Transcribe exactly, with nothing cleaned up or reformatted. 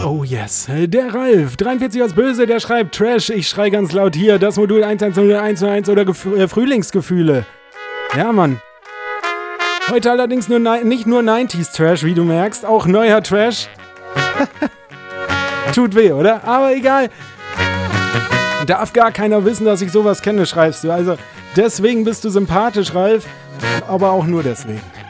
Oh yes, der Ralf, dreiundvierzig aus Böse, der schreibt Trash, ich schrei ganz laut hier, das Modul eins eins null eins eins oder Gef- äh, Frühlingsgefühle. Ja, Mann. Heute allerdings nur ni- nicht nur neunziger Trash, wie du merkst, auch neuer Trash. Tut weh, oder? Aber egal. Darf gar keiner wissen, dass ich sowas kenne, schreibst du. Also deswegen bist du sympathisch, Ralf, aber auch nur deswegen.